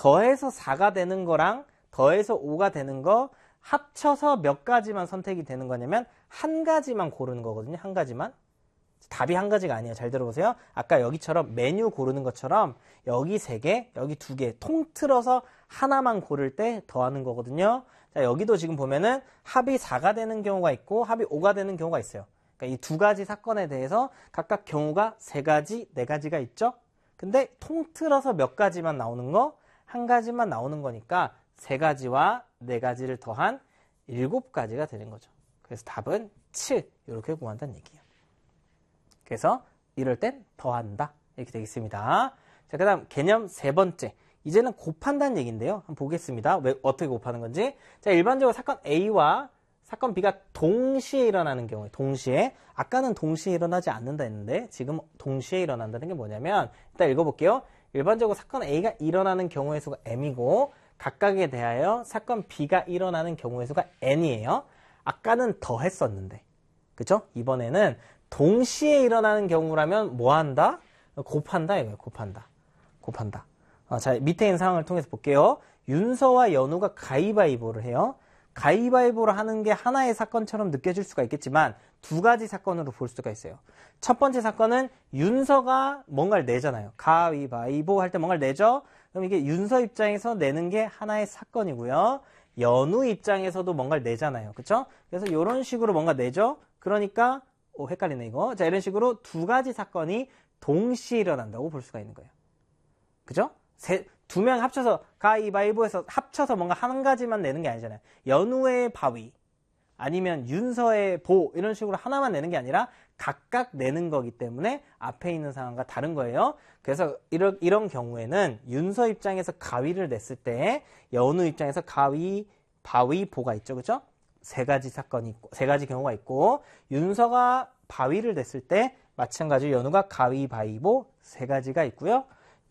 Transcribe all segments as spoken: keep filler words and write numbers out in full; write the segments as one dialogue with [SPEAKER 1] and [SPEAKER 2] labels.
[SPEAKER 1] 더해서 사가 되는 거랑 더해서 오가 되는 거 합쳐서 몇 가지만 선택이 되는 거냐면 한 가지만 고르는 거거든요. 한 가지만. 답이 한 가지가 아니에요. 잘 들어보세요. 아까 여기처럼 메뉴 고르는 것처럼 여기 세 개, 여기 두 개 통틀어서 하나만 고를 때 더하는 거거든요. 자, 여기도 지금 보면은 합이 사가 되는 경우가 있고 합이 오가 되는 경우가 있어요. 그러니까 이 두 가지 사건에 대해서 각각 경우가 세 가지, 네 가지가 있죠. 근데 통틀어서 몇 가지만 나오는 거, 한 가지만 나오는 거니까 세 가지와 네 가지를 더한 일곱 가지가 되는 거죠. 그래서 답은 칠 이렇게 구한다는 얘기예요. 그래서 이럴 땐 더한다 이렇게 되겠습니다. 자, 그 다음 개념 세 번째. 이제는 곱한다는 얘기인데요. 한번 보겠습니다. 왜 어떻게 곱하는 건지. 자, 일반적으로 사건 A와 사건 B가 동시에 일어나는 경우에 동시에 아까는 동시에 일어나지 않는다 했는데 지금 동시에 일어난다는 게 뭐냐면 일단 읽어볼게요. 일반적으로 사건 A가 일어나는 경우의 수가 M이고 각각에 대하여 사건 B가 일어나는 경우의 수가 N이에요. 아까는 더했었는데 그쵸? 이번에는 동시에 일어나는 경우라면 뭐 한다? 곱한다 이거예요. 곱한다. 곱한다. 어, 자, 밑에 있는 상황을 통해서 볼게요. 윤서와 연우가 가위바위보를 해요. 가위바위보를 하는 게 하나의 사건처럼 느껴질 수가 있겠지만 두 가지 사건으로 볼 수가 있어요. 첫 번째 사건은 윤서가 뭔가를 내잖아요. 가위바위보 할 때 뭔가를 내죠. 그럼 이게 윤서 입장에서 내는 게 하나의 사건이고요. 연우 입장에서도 뭔가를 내잖아요. 그쵸? 그래서 이런 식으로 뭔가 내죠. 그러니까 오, 헷갈리네 이거. 자, 이런 식으로 두 가지 사건이 동시에 일어난다고 볼 수가 있는 거예요. 그죠? 두 명 합쳐서 가위바위보해서 합쳐서 뭔가 한 가지만 내는 게 아니잖아요. 연우의 바위 아니면 윤서의 보 이런 식으로 하나만 내는 게 아니라 각각 내는 거기 때문에 앞에 있는 상황과 다른 거예요. 그래서 이런, 이런 경우에는 윤서 입장에서 가위를 냈을 때 연우 입장에서 가위, 바위, 보가 있죠. 그죠? 세 가지 사건이 있고, 세 가지 경우가 있고, 윤서가 바위를 냈을 때 마찬가지로 연우가 가위바위보 세 가지가 있고요.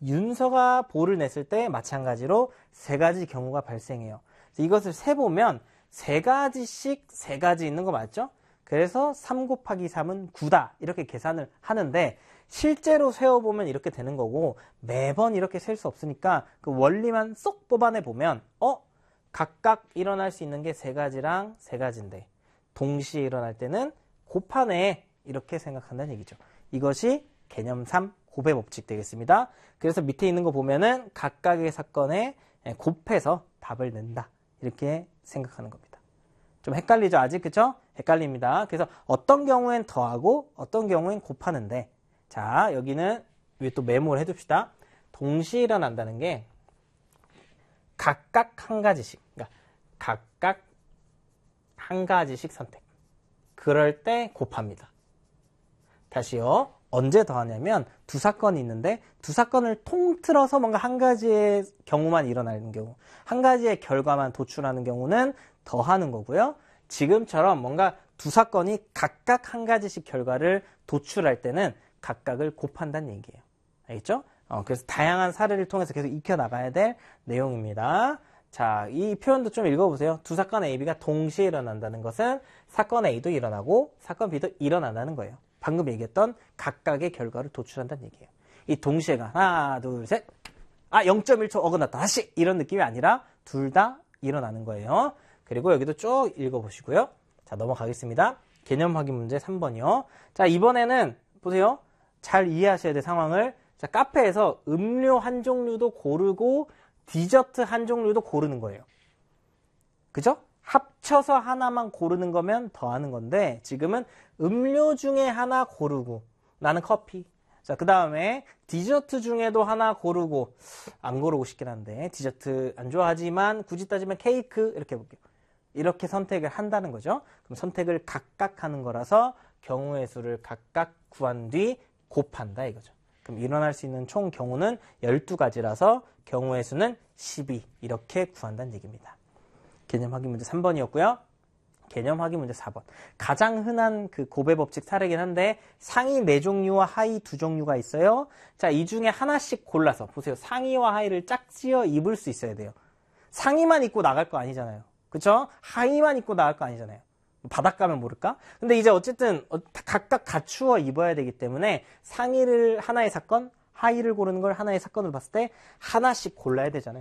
[SPEAKER 1] 윤서가 보를 냈을 때 마찬가지로 세 가지 경우가 발생해요. 이것을 세보면 세 가지씩 세 가지 있는 거 맞죠? 그래서 삼 곱하기 삼은 구다 이렇게 계산을 하는데 실제로 세어보면 이렇게 되는 거고 매번 이렇게 셀 수 없으니까 그 원리만 쏙 뽑아내보면 어? 각각 일어날 수 있는 게 세 가지랑 세 가지인데 동시에 일어날 때는 곱하네 이렇게 생각한다는 얘기죠. 이것이 개념 삼 곱의 법칙 되겠습니다. 그래서 밑에 있는 거 보면은 각각의 사건에 곱해서 답을 낸다 이렇게 생각하는 겁니다. 좀 헷갈리죠 아직 그쵸? 헷갈립니다. 그래서 어떤 경우엔 더하고 어떤 경우엔 곱하는데 자 여기는 위에 또 메모를 해둡시다. 동시에 일어난다는 게 각각 한 가지씩 그러니까 각각 한 가지씩 선택 그럴 때 곱합니다. 다시요. 언제 더하냐면 두 사건이 있는데 두 사건을 통틀어서 뭔가 한 가지의 경우만 일어나는 경우 한 가지의 결과만 도출하는 경우는 더하는 거고요. 지금처럼 뭔가 두 사건이 각각 한 가지씩 결과를 도출할 때는 각각을 곱한다는 얘기예요. 알겠죠? 어, 그래서 다양한 사례를 통해서 계속 익혀나가야 될 내용입니다. 자, 이 표현도 좀 읽어보세요. 두 사건 A, B가 동시에 일어난다는 것은 사건 A도 일어나고 사건 B도 일어난다는 거예요. 방금 얘기했던 각각의 결과를 도출한다는 얘기예요. 이 동시에가 하나, 둘, 셋. 아, 영 점 일 초 어긋났다. 다시 이런 느낌이 아니라 둘 다 일어나는 거예요. 그리고 여기도 쭉 읽어보시고요. 자, 넘어가겠습니다. 개념 확인 문제 삼 번이요. 자, 이번에는 보세요. 잘 이해하셔야 될 상황을 자, 카페에서 음료 한 종류도 고르고 디저트 한 종류도 고르는 거예요. 그죠? 합쳐서 하나만 고르는 거면 더하는 건데 지금은 음료 중에 하나 고르고 나는 커피. 자, 그 다음에 디저트 중에도 하나 고르고 안 고르고 싶긴 한데 디저트 안 좋아하지만 굳이 따지면 케이크 이렇게 해볼게요. 이렇게 선택을 한다는 거죠. 그럼 선택을 각각 하는 거라서 경우의 수를 각각 구한 뒤 곱한다 이거죠. 그럼 일어날 수 있는 총 경우는 열두 가지라서 경우의 수는 십이 이렇게 구한다는 얘기입니다. 개념 확인 문제 삼 번이었고요. 개념 확인 문제 사 번. 가장 흔한 그 곱의 법칙 사례긴 한데 상위 네 종류와 하위 두 종류가 있어요. 자, 이 중에 하나씩 골라서 보세요. 상의와 하의를 짝지어 입을 수 있어야 돼요. 상의만 입고 나갈 거 아니잖아요. 그쵸? 하의만 입고 나갈 거 아니잖아요. 바닷가면 모를까? 근데 이제 어쨌든 각각 갖추어 입어야 되기 때문에 상의를 하나의 사건, 하의를 고르는 걸 하나의 사건으로 봤을 때 하나씩 골라야 되잖아요.